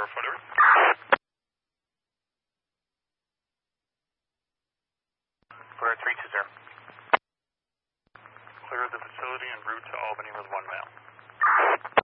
Footer. Clear 320. Clear the facility en route to Albany with 1 male.